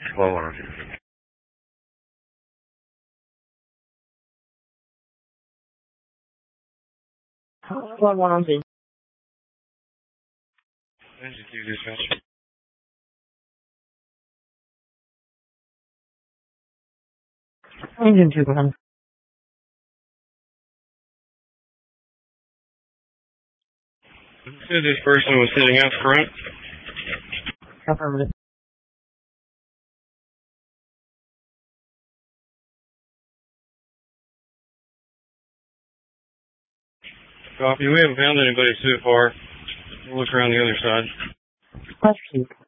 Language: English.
Well, 102. Well, 102. Engine 2 dispatch. Engine 2, go ahead. Said this person was sitting out front. Affirmative. Copy. We haven't found anybody so far. We'll look around the other side. That's received.